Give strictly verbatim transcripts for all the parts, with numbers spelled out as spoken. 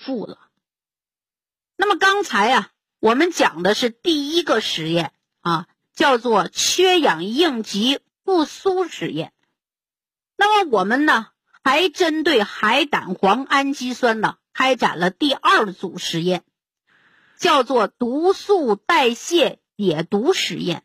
复了。那么刚才啊，我们讲的是第一个实验啊，叫做缺氧应急复苏实验。那么我们呢，还针对海胆黄氨基酸呢，开展了第二组实验，叫做毒素代谢解毒实验。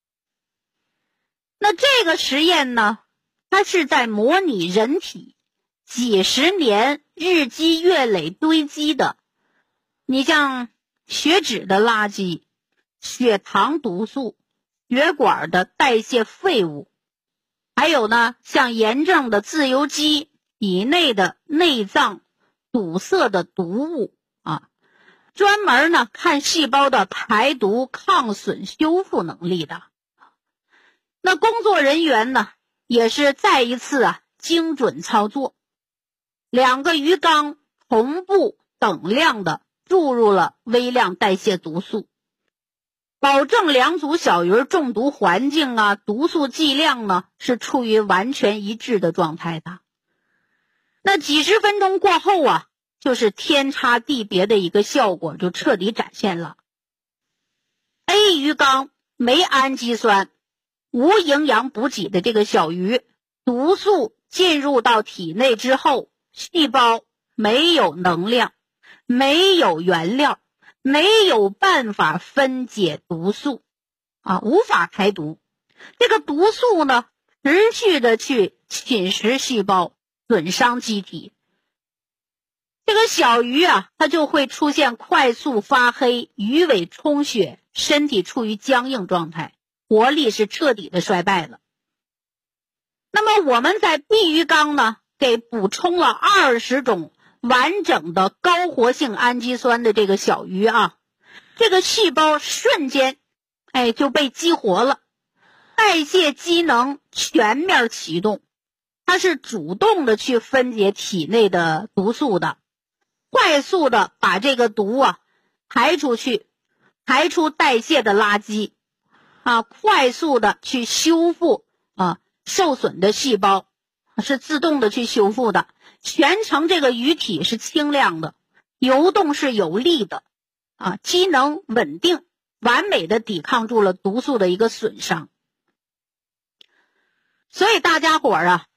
那这个实验呢，它是在模拟人体几十年日积月累堆积的，你像血脂的垃圾、血糖毒素、血管的代谢废物，还有呢，像炎症的自由基、体内的内脏堵塞的毒物啊，专门呢看细胞的排毒、抗损、修复能力的。那工作人员呢，也是再一次啊精准操作，两个鱼缸同步等量的注入了微量代谢毒素，保证两组小鱼中毒环境啊、毒素剂量呢是处于完全一致的状态的。那几十分钟过后啊，就是天差地别的一个效果就彻底展现了。A 鱼缸没氨基酸、无营养补给的这个小鱼，毒素进入到体内之后，细胞没有能量，没有原料，没有办法分解毒素啊，无法排毒。这个毒素呢，持续的去侵蚀细胞，损伤机体。这个小鱼啊，它就会出现快速发黑、鱼尾充血，身体处于僵硬状态，活力是彻底的衰败了。那么我们在 B 鱼缸呢，给补充了二十种完整的高活性氨基酸的这个小鱼啊，这个细胞瞬间哎就被激活了，代谢机能全面启动，它是主动的去分解体内的毒素的，快速的把这个毒啊排出去，排出代谢的垃圾啊，快速的去修复啊受损的细胞，是自动的去修复的。全程这个鱼体是清亮的，游动是有力的啊，机能稳定，完美的抵抗住了毒素的一个损伤。所以大家伙儿啊，